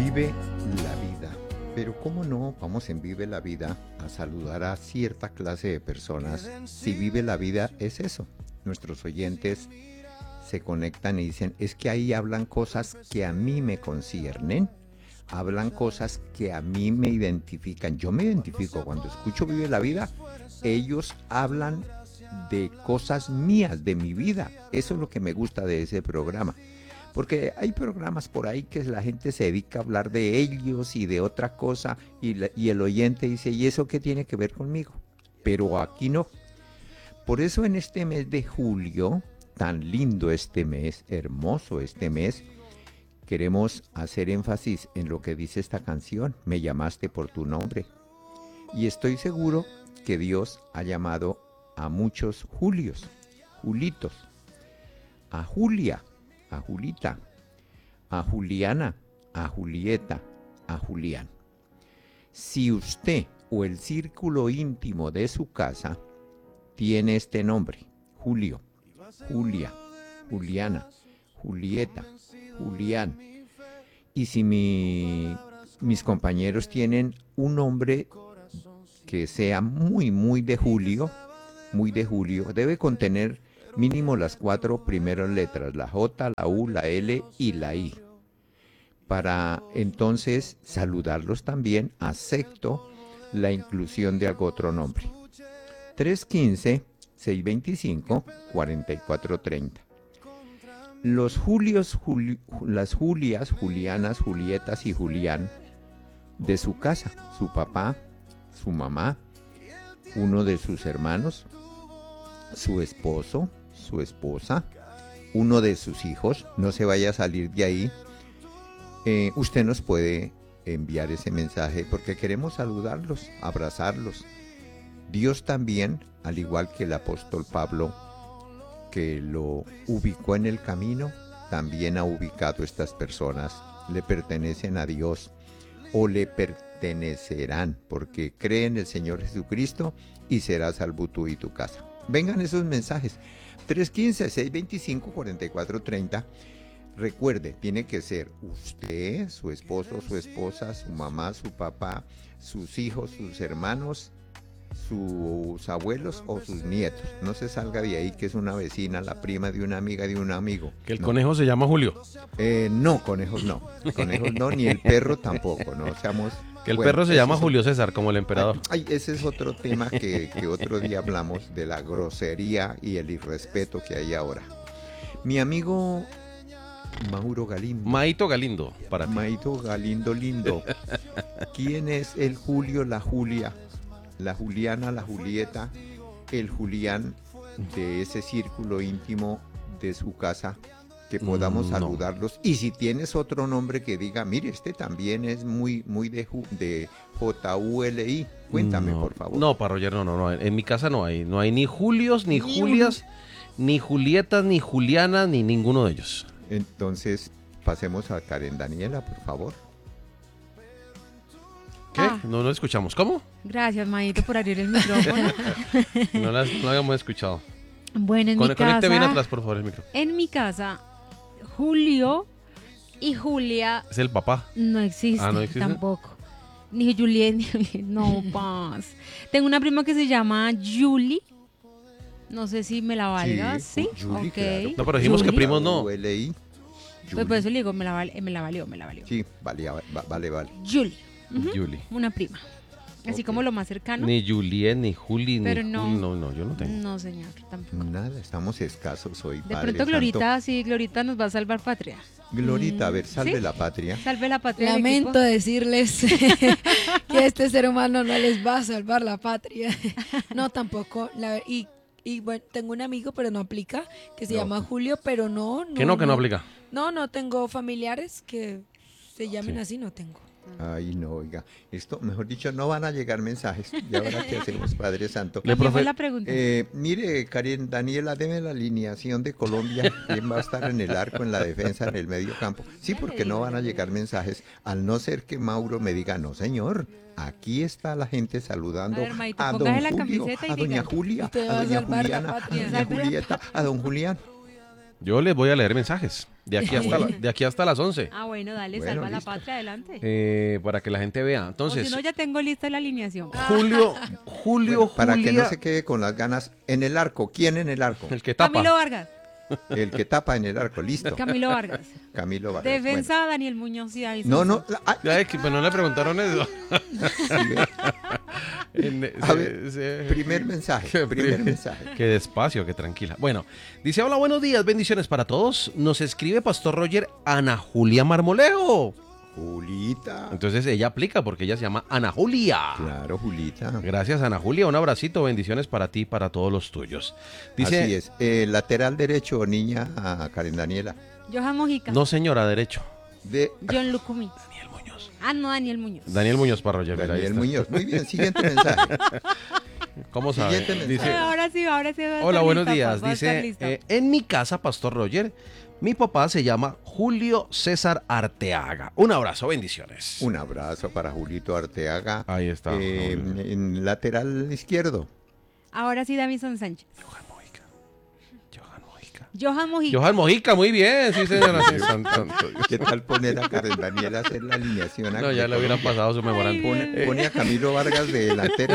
Vive la vida. Pero cómo no, vamos en Vive la Vida a saludar a cierta clase de personas. Si Vive la Vida es eso. Nuestros oyentes se conectan y dicen, es que ahí hablan cosas que a mí me conciernen, hablan cosas que a mí me identifican. Yo me identifico cuando escucho Vive la Vida, ellos hablan de cosas mías, de mi vida. Eso es lo que me gusta de ese programa. Porque hay programas por ahí que la gente se dedica a hablar de ellos y de otra cosa y el oyente dice, ¿y eso qué tiene que ver conmigo? Pero aquí no. Por eso en este mes de julio, tan lindo este mes, hermoso este mes, queremos hacer énfasis en lo que dice esta canción, Me llamaste por tu nombre. Y estoy seguro que Dios ha llamado a muchos Julios, Julitos, a Julia, a Julita, a Juliana, a Julieta, a Julián. Si usted o el círculo íntimo de su casa tiene este nombre, Julio, Julia, Juliana, Julieta, Julián, y si mis compañeros tienen un nombre que sea muy de Julio, debe contener mínimo las 4 primeras letras, la J, la U, la L y la I. Para entonces saludarlos también, acepto la inclusión de algún otro nombre. 315-625-4430. Los Julios, las Julias, Julianas, Julietas y Julián de su casa, su papá, su mamá, uno de sus hermanos, su esposo, su esposa, uno de sus hijos, no se vaya a salir de ahí. Usted nos puede enviar ese mensaje porque queremos saludarlos, abrazarlos. Dios también, al igual que el apóstol Pablo, que lo ubicó en el camino, también ha ubicado estas personas, le pertenecen a Dios o le pertenecerán, porque cree en el Señor Jesucristo y será salvo tú y tu casa. Vengan esos mensajes. 315-625-4430. Recuerde, tiene que ser usted, su esposo, su esposa, su mamá, su papá, sus hijos, sus hermanos, sus abuelos o sus nietos. No se salga de ahí que es una vecina, la prima de una amiga de un amigo. Que el conejo se llama Julio. No, conejos no. Conejos no, ni el perro tampoco. No seamos... Que el perro se llama Julio César, como el emperador. Ese es otro tema que otro día hablamos, de la grosería y el irrespeto que hay ahora. Mi amigo Mauro Galindo. Maito Galindo, para ti. Maito Galindo lindo. ¿Quién es el Julio, la Julia, la Juliana, la Julieta, el Julián de ese círculo íntimo de su casa? Que podamos saludarlos. Y si tienes otro nombre que diga, mire, este también es muy de J-U-L-I, cuéntame, por favor. No, Parroyer, no. En mi casa no hay ni Julios, ni Julias, ni Julietas, ni Julianas, ni ninguno de ellos. Entonces, pasemos a Karen Daniela, por favor. ¿Qué? No lo escuchamos. ¿Cómo? Gracias, Maito, por abrir el micrófono. No lo habíamos escuchado. Bueno, en mi casa... Conecte bien atrás, por favor, el micrófono. En mi casa, Julio y Julia... ¿Es el papá? No existe, ¿No existe? tampoco. Ni Juliet, ni no, paz. Tengo una prima que se llama Julie. No sé si me la valga, ¿sí? Julie, okay. claro. No, pero dijimos que primos no. Julie. Pues por eso le digo, me la valió. Sí, vale. Julie. Julie. Una prima. Así como lo más cercano. Ni Juliet, ni Juli, pero ni no, Juli, no, yo no tengo. No, señor, tampoco. Nada, estamos escasos hoy. De Padre pronto Glorita, Santo. sí, Glorita nos va a salvar patria. Glorita, a ver, salve ¿sí? la patria. Salve la patria. Lamento decirles que este ser humano no les va a salvar la patria. No, tampoco. Y bueno, tengo un amigo, pero no aplica, que se llama Julio, pero no. ¿Que no aplica? No tengo familiares que se llamen así, no tengo. Ay, no, oiga, esto, mejor dicho, no van a llegar mensajes. ¿Y ahora qué hacemos, Padre Santo? La pregunta. Mire, Karen Daniela, deme la alineación de Colombia. ¿Quién va a estar en el arco, en la defensa, en el medio campo? Sí, porque no van a llegar mensajes, al no ser que Mauro me diga, no, señor, aquí está la gente saludando a don Julio, a doña Julia, a doña Juliana, a doña Julieta, a don Julián. Yo les voy a leer mensajes. De aquí hasta las 11. Ah, bueno, dale, Bueno, salva la listo. patria, adelante. Para que la gente vea. O si Entonces, no, ya tengo lista la alineación. Julio, Bueno, para que no Julia, se quede con las ganas, en el arco, ¿quién en el arco? el que tapa. Camilo Vargas. El que tapa en el arco, listo. Camilo Vargas. Camilo Vargas. Defensa, Daniel Muñoz y David Bueno. No, Sosa. no, ay, Ya, pues no le preguntaron eso. a ver, primer mensaje, primer mensaje. Qué despacio, qué tranquila. Bueno, dice, hola, buenos días, bendiciones para todos. Nos escribe Pastor Roger Ana Julia Marmolejo. Julita. Entonces ella aplica porque ella se llama Ana Julia. Claro, Julita. Gracias, Ana Julia. Un abracito, bendiciones para ti y para todos los tuyos. Dice, Así es. Lateral derecho, niña Karen Daniela. Johan Mojica. no señora, derecho. De John Lucumí. Daniel Muñoz. Ah, no, Daniel Muñoz. Daniel Muñoz para Roger. mira, ahí Daniel está. Muñoz. Muy bien, siguiente mensaje. ¿Cómo sabe? Siguiente mensaje. Dice, Ahora sí, va a estar hola, buenos lista, días. va a estar Dice, lista. en mi casa, Pastor Roger, mi papá se llama Julio César Arteaga. Un abrazo, bendiciones. Un abrazo para Julito Arteaga. Ahí está. En lateral izquierdo. Ahora sí, Davison Sánchez. Johan Mojica. Johan Mojica. Johan Mojica. Johan Mojica, muy bien, sí señora. Sí, santo Dios. ¿Qué tal poner a Karen Daniela a hacer la alineación? No, ya le hubieran pasado su memorando. Pone a Camilo Vargas de delantero.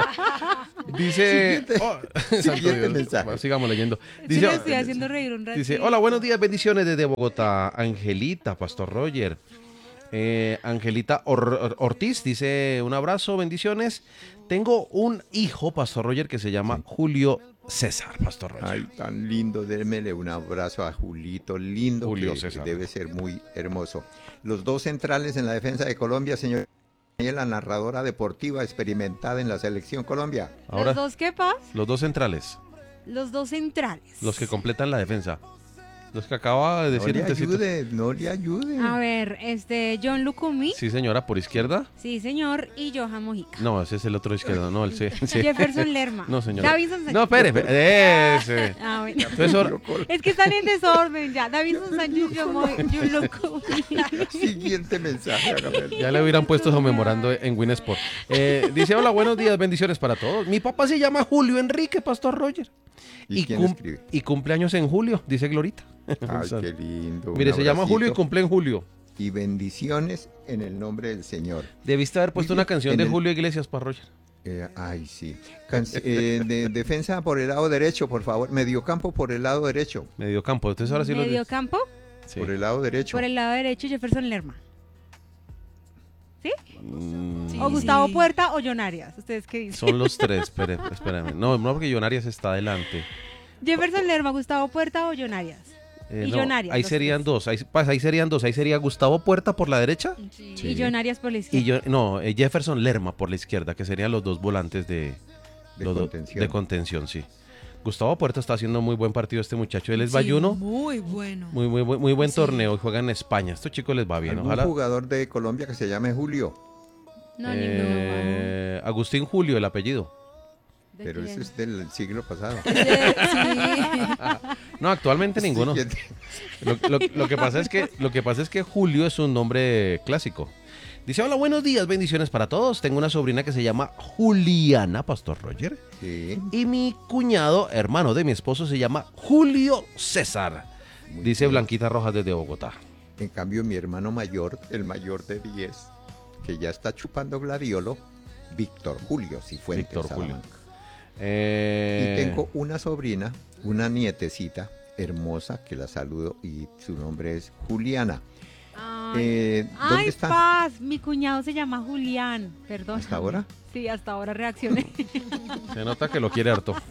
Dice, santo Siguiente Dios. mensaje. Bueno, sigamos leyendo. Sí, Dice, me estoy haciendo reír un rato. dice, hola, buenos días, bendiciones desde Bogotá. Angelita, Pastor Roger. Angelita Ortiz dice, un abrazo, bendiciones. Tengo un hijo, Pastor Roger, que se llama Julio César, Pastor Roger. Ay, tan lindo. Démele un abrazo a Julito. Lindo. Julio que César. Debe ser muy hermoso. Los dos centrales en la defensa de Colombia, señor. La narradora deportiva experimentada en la selección Colombia. Ahora, ¿Los dos qué, Paz? los dos centrales, Los dos centrales. los que completan la defensa. Los que acaba de No decir le Tecito. ayude, no le ayude. A ver, John Lucumí. Sí, señora, por izquierda. Sí, señor. Y Johan Mojica. No, ese es el otro izquierdo, no, el sí. Jefferson Lerma. No, señora. Davison Sánchez. No, espere, ese. Ah, bueno. Entonces, ahora- Es que están en desorden ya. Davison Sánchez, John Lucumí. Siguiente mensaje. hágame. ya le hubieran puesto su memorando en Winsport. Dice, hola, buenos días, bendiciones para todos. Mi papá se llama Julio Enrique, Pastor Roger. ¿Y quién escribe? Y cumpleaños en julio, dice Glorita. Ay, qué lindo. Mire, un se llama Julio y abracito cumple en julio. y bendiciones en el nombre del Señor. Debiste haber puesto Muy bien. una canción En de el- Julio Iglesias para Roger. Ay, sí. Defensa por el lado derecho, por favor. Mediocampo por el lado derecho. Mediocampo. Entonces ahora sí lo Medio campo. Sí. Por el lado derecho. Por el lado derecho, Jefferson Lerma. Mm, Sí. O Gustavo Puerta o John Arias. ¿Ustedes qué dicen? Son los tres, espérame. No, porque John Arias está adelante. Jefferson Lerma, Gustavo Puerta o John Arias. Y No, John Arias, ahí los serían tres. dos. Ahí serían dos. Ahí sería Gustavo Puerta por la derecha Sí. Sí. Y John Arias por la y izquierda. Jefferson Lerma por la izquierda, que serían los dos volantes De los do- contención. de contención, sí. Gustavo Puerta está haciendo muy buen partido este muchacho. Él es Sí, bayuno. Muy bueno. Muy buen Sí. torneo y juega en España. Estos chicos les va bien. ¿Algún Ojalá. jugador de Colombia que se llame Julio? No, ninguno. Agustín Julio, el apellido. ¿De Pero quién? ese es del siglo pasado. Sí. No, actualmente ninguno. Siguiente. Lo que pasa es que Julio es un nombre clásico. Dice, hola, buenos días, bendiciones para todos. Tengo una sobrina que se llama Juliana, Pastor Roger. Sí. Y mi cuñado, hermano de mi esposo, se llama Julio César. Muy Dice bien. Blanquita Rojas desde Bogotá. En cambio, mi hermano mayor, el mayor de 10, que ya está chupando gladiolo, Víctor Julio Cifuentes. Víctor Julio. Salamanca. Eh, Y tengo una sobrina, una nietecita hermosa, que la saludo, y su nombre es Juliana. Ay, ¿Dónde ay, está? Paz, mi cuñado se llama Julián, perdón. ¿Hasta ahora? Sí, hasta ahora reaccioné. Se nota que lo quiere harto.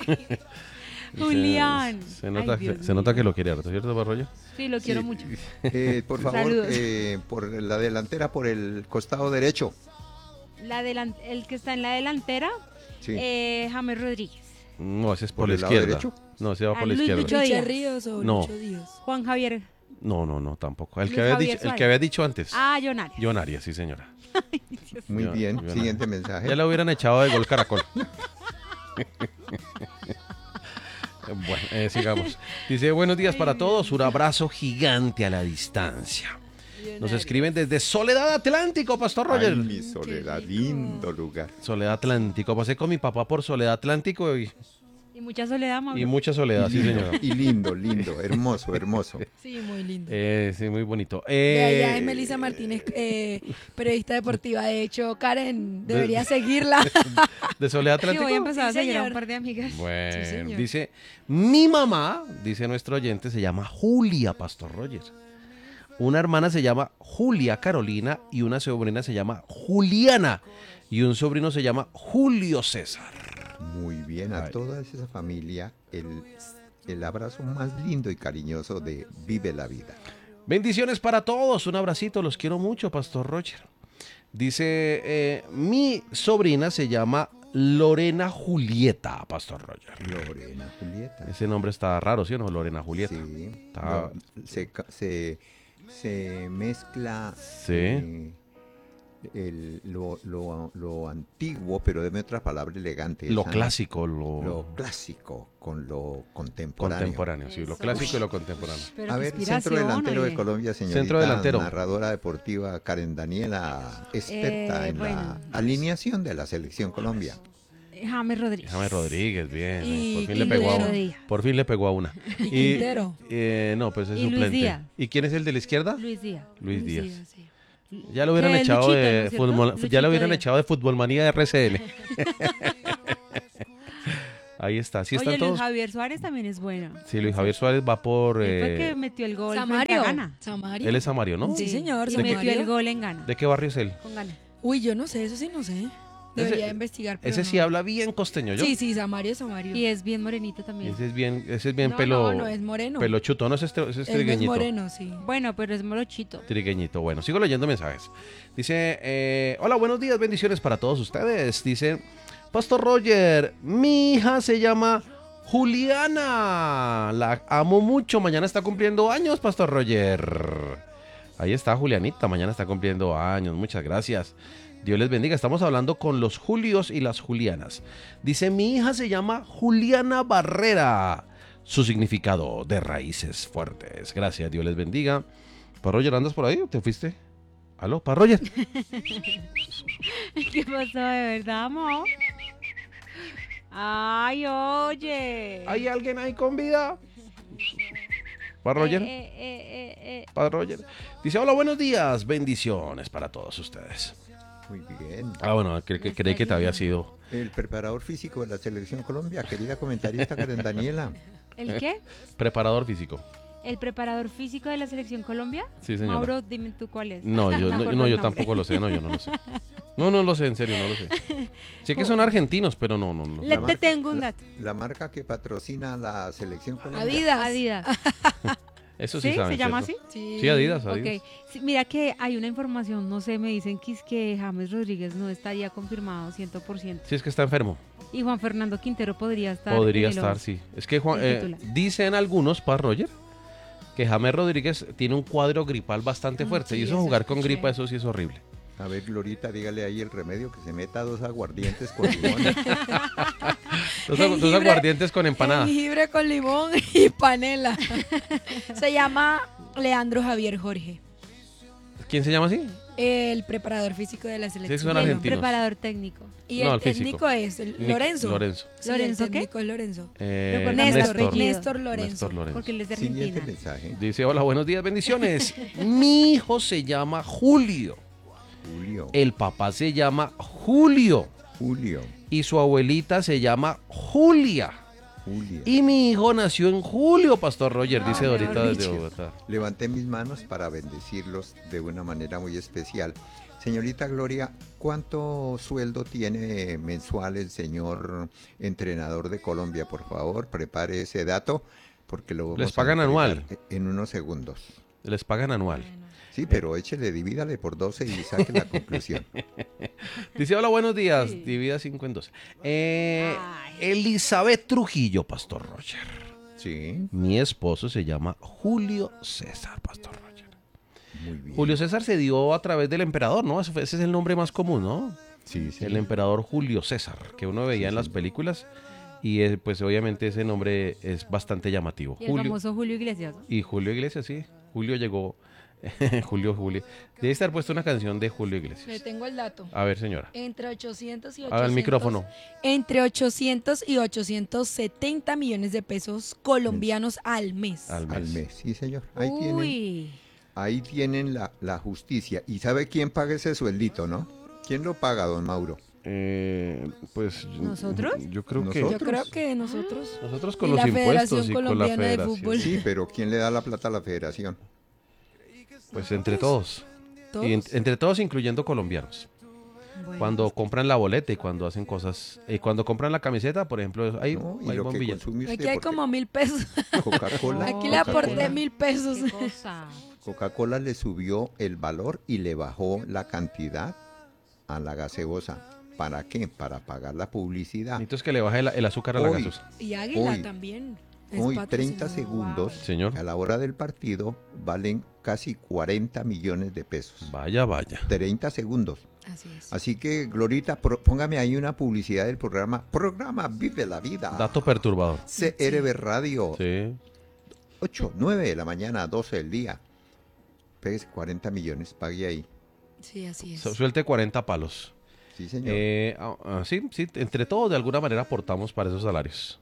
Julián. Se nota, Ay, Dios se nota mío. que lo quiere harto, ¿cierto, Barroyo? Sí, lo quiero Sí. mucho. Por favor, Saludos. por la delantera, por el costado derecho. El que está en la delantera, Sí. James Rodríguez. No, ese es por ¿Por la el lado izquierda. derecho? No, ese va por la Luis izquierda. Lucho ¿Richard Díaz. Ríos o No. Lucho Díaz? Juan Javier. No, tampoco. El Luis que había Javier dicho, el Suárez. que había dicho antes. Ah, John Arias. John Arias, sí, señora. Muy Yo- bien. yo no. Siguiente mensaje. Ya le hubieran echado de gol Caracol. Bueno, sigamos. Dice, buenos días para todos, un abrazo gigante a la distancia. Nos escriben desde Soledad Atlántico, Pastor Roger. Ay, mi Soledad, lindo lugar. Soledad Atlántico, pasé con mi papá por Soledad Atlántico y Y mucha soledad, Mauro. Y mucha soledad, sí, señora. Y lindo, lindo, hermoso, hermoso. Sí, muy lindo. Sí, muy bonito. De allá es Melissa Martínez, periodista deportiva. De hecho, Karen, debería seguirla. ¿De Soledad Sí, voy a Atlántico? empezar a Sí, seguir a un señor. par de amigas. Bueno, Sí, señor. dice, mi mamá, dice nuestro oyente, se llama Julia, Pastor Roger. Una hermana se llama Julia Carolina y una sobrina se llama Juliana y un sobrino se llama Julio César. Muy bien, a Ay. toda esa familia, el abrazo más lindo y cariñoso de Vive la Vida. Bendiciones para todos, un abracito, los quiero mucho, Pastor Roger. Dice, mi sobrina se llama Lorena Julieta, Pastor Roger. Lorena Julieta. Ese nombre está raro, ¿sí o no? Lorena Julieta. Sí, Está- se mezcla Sí. lo antiguo, pero de otra palabra elegante. Lo esa, clásico, lo clásico con lo contemporáneo. contemporáneo, sí, lo Eso. clásico y lo contemporáneo. Pero A qué ver, inspiración, centro delantero de oye. Colombia, señorita. Centro delantero. Narradora deportiva Karen Daniela, experta en bueno. la alineación de la selección Colombia. James Rodríguez. James Rodríguez, bien. Y Por fin le pegó a Quintero. una. Por fin le pegó a una. Y Quintero. No, pues es Y Luis suplente. Díaz. ¿Y quién es el de la izquierda? Luis Díaz. Luis Díaz. sí. Ya lo hubieran Que echado Luchito, de ¿no es cierto? fútbol, ya Luchito lo hubieran Díaz. echado de Futbolmanía de RCN. Ahí está. Sí Oye, están Luis todos. Javier Suárez también es bueno. Sí, Luis Javier Suárez va por. Él fue el que metió el gol frente a Samario. Ghana. Samario. Él es Samario, ¿no? Sí, señor, Y Samario. metió el gol en Ghana. ¿De qué barrio es él? Con Ghana. Uy, yo no sé, eso sí no sé. Debería investigar. Pero Ese no. sí habla bien costeño, ¿yo? Sí, sí, Samario, Samario. Y es bien morenito también. Ese es bien No, pelo. no es moreno. Pelo chuto, no ese es Él no es trigueñito. moreno, sí. Bueno, pero es morochito. Trigueñito. Bueno, sigo leyendo mensajes. Dice, hola, buenos días, bendiciones para todos ustedes. Dice, Pastor Roger, mi hija se llama Juliana. La amo mucho. Mañana está cumpliendo años, Pastor Roger. Ahí está Julianita, mañana está cumpliendo años. Muchas gracias. Dios les bendiga. Estamos hablando con los Julios y las Julianas. Dice, mi hija se llama Juliana Barrera. Su significado de raíces fuertes. Gracias, Dios les bendiga. ¿Pa Roger, andas por ahí o te fuiste? ¿Aló, Pa Roger? ¿Qué pasó de verdad, amor? Ay, oye. ¿Hay alguien ahí con vida? ¿Pa Roger? Pa Roger. Dice, hola, buenos días. Bendiciones para todos ustedes. Muy bien. Ah, bueno, creí que te había sido El preparador físico de la selección Colombia, querida comentarista Karen Daniela. ¿El qué? preparador físico. ¿El preparador físico de la selección Colombia? Sí, señora. Mauro, dime tú cuál es. No, yo, Me acuerdo no, el yo nombre. tampoco lo sé, no, yo no lo sé. No lo sé, en serio, no lo sé. Sé que son argentinos, pero no. Te tengo un dato. La marca que patrocina la selección Colombia. Adidas. Adidas. Eso sí, ¿Sí? saben, ¿Se llama ¿cierto? así? Sí, Adidas. Ok. Sí, mira que hay una información, no sé, me dicen que es que James Rodríguez no estaría confirmado 100%. Sí, es que está enfermo. Y Juan Fernando Quintero podría estar. Podría en el estar, 11. sí. Es que El titular. dicen algunos, Pa Roger, que James Rodríguez tiene un cuadro gripal bastante fuerte. sí, y eso eso jugar con escuché. gripa, eso sí es horrible. A ver, Glorita, dígale ahí el remedio, que se meta 2 aguardientes con limón. Dos Jengibre. aguardientes con empanada. Jengibre con limón y panela. Se llama Leandro Javier Jorge, ¿Quién se llama así? el preparador físico de la selección. son Y el argentinos. preparador técnico. Y No, el el físico. técnico es Lorenzo. Lorenzo. Sí, ¿Lorenzo el qué? técnico es Lorenzo. Pero con Néstor. apellido. Néstor Lorenzo. Néstor Lorenzo. Porque él es de Siguiente Argentina. mensaje. Dice, hola, buenos días, bendiciones. Mi hijo se llama Julio. Julio. El papá se llama Julio. Julio. Y su abuelita se llama Julia. Julia. Y mi hijo nació en julio, Pastor Roger, dice mejor Dorita desde dicho. Bogotá. Levanté mis manos para bendecirlos de una manera muy especial. Señorita Gloria, ¿cuánto sueldo tiene mensual el señor entrenador de Colombia? Por favor, prepare ese dato porque lo vamos Les a pagan entregar anual. en unos segundos. Les pagan anual. Sí, pero échele, divídale por 12 y saque la conclusión. Dice, hola, buenos días. Sí. Divida 5 en 2. Ay. Elizabeth Trujillo, Pastor Roger. Sí, Mi esposo se llama Julio César, Pastor Roger. muy bien. Julio César se dio a través del emperador, ¿no? Ese es el nombre más común, ¿no? Sí, sí. El emperador Julio César, que uno veía en las películas. Y pues obviamente ese nombre es bastante llamativo. Y el famoso Julio Iglesias. ¿no? Y Julio Iglesias, sí. Julio llegó Julio. Debe estar puesta una canción de Julio Le Iglesias. tengo el dato. A ver, señora. Entre 800 y Haga 800. el micrófono. Entre 800 y 870 millones de pesos colombianos al mes. Al mes. Al mes, sí, señor. Uy. Ahí tienen la justicia. ¿Y sabe quién paga ese sueldito, no? ¿Quién lo paga, don Mauro? Pues ¿Nosotros? yo creo que Yo ¿Nosotros? creo que nosotros. nosotros con Y los la impuestos Federación y con la Colombiana de federación. Fútbol. Sí, pero ¿quién le da la plata a la federación? Pues entre todos. ¿Todos? Y entre todos, incluyendo colombianos. Bueno, Cuando compran la boleta y cuando hacen cosas. Cuando compran la camiseta, por ejemplo, hay, ¿No? Y hay lo buen que billete. consume usted, Aquí hay porque como 1.000 pesos. Coca-Cola. Aquí le aporté Coca-Cola- 1.000 pesos. qué cosa. Coca-Cola le subió el valor y le bajó la cantidad a la gaseosa. ¿Para qué? Para pagar la publicidad. Entonces que le baje el azúcar a la Hoy. gaseosa. Y Águila Hoy- también. es Hoy 30 patrocinador. segundos Señor. a la hora del partido valen casi 40 millones de pesos. Vaya, vaya. 30 segundos. Así es. Así que, Glorita, póngame ahí una publicidad del programa Vive la Vida. Dato perturbador. CRB Radio. Sí. 8, 9 de la mañana, 12 del día. Pégase 40 millones, pague ahí. Sí, así es. Suelte 40 palos. Sí, señor. Sí, entre todos de alguna manera aportamos para esos salarios.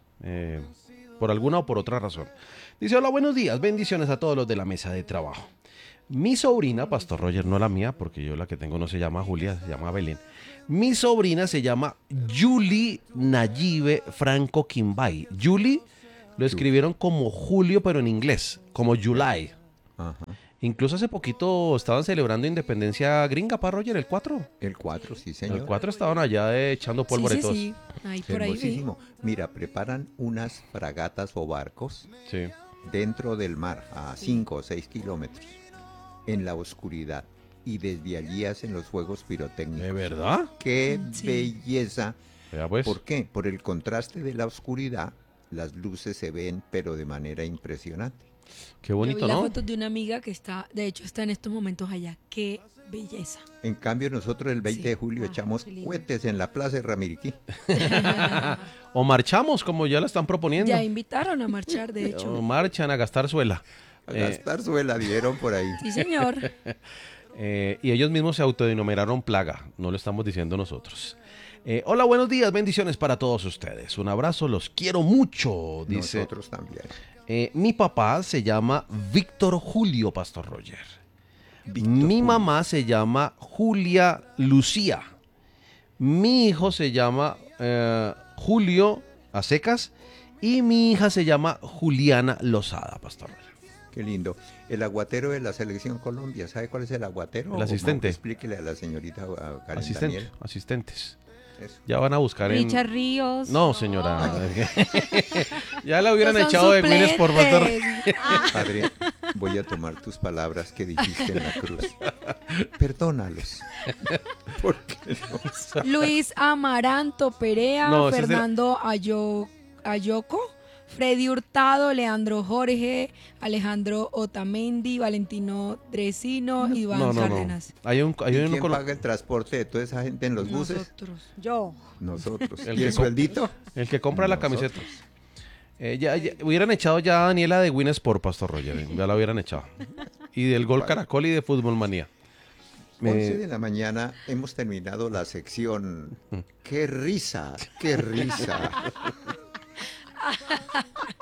Por alguna o por otra razón. Dice, hola, buenos días, bendiciones a todos los de la mesa de trabajo. Mi sobrina, Pastor Roger, no la mía, porque yo la que tengo no se llama Julia, se llama Belén. Mi sobrina se llama Julie Nayibe Franco Quimbay. Julie lo escribieron como Julio, pero en inglés, como July. Ajá. Incluso hace poquito estaban celebrando independencia gringa, para Roger, el 4. El 4, sí, señor. El 4 estaban allá echando Sí, polvoretos. sí, sí. Ahí por ahí vi. Hermosísimo. Mira, preparan unas fragatas o barcos Sí. dentro del mar a 5 o 6 kilómetros en la oscuridad y desde allí hacen los fuegos ¿De pirotécnicos. verdad? ¡Qué Sí. belleza! Vea pues. ¿Por qué? Por el contraste de la oscuridad, las luces se ven, pero de manera impresionante. Qué Yo bonito, vi la ¿no? foto de una amiga que está, de hecho, está en estos momentos allá. Qué belleza. En cambio, nosotros el 20 Sí. de julio Ah, echamos qué lindo. cohetes en la plaza de Ramiriquí. O marchamos, como ya la están proponiendo. Ya invitaron a marchar, de O hecho. marchan a gastar suela. A gastar suela, dieron por ahí. Sí, señor. Y ellos mismos se autodenominaron plaga, no lo estamos diciendo nosotros. Hola, buenos días, bendiciones para todos ustedes. Un abrazo, los quiero mucho, dice. Nosotros también. Mi papá se llama Víctor Julio Pastor Roger. Víctor Mi Julio. mamá se llama Julia Lucía. Mi hijo se llama Julio a secas. Y mi hija se llama Juliana Lozada, Pastor Roger. Qué lindo. El aguatero de la Selección Colombia, ¿sabe cuál es el aguatero? El asistente. Explíquele a la señorita a Karen Daniel. Asistentes. Eso. Ya van a buscar en... Richard Ríos. No, señora. Ya la hubieran Esos son echado de Guinness por Pastor. suplentes. Padre, voy a tomar tus palabras que dijiste en la cruz. Perdónalos. ¿Por qué no? Luis Amaranto Perea, No, ese es Fernando Ayoko, Freddy Hurtado, Leandro Jorge, Alejandro Otamendi, Valentino Dresino, Iván No. Cárdenas. Hay ¿Y uno quién con... paga el transporte de toda esa gente en los buses? Nosotros. Yo. Nosotros. El ¿Y el que co- sueldito? El que compra la Nosotros. camiseta. Ya hubieran echado ya a Daniela de Guinness por Pastor Roger. Ya la hubieran echado. Y del Gol Caracol y de Fútbol Manía. 11 de la mañana hemos terminado la sección. ¡Qué risa! ¡Qué risa!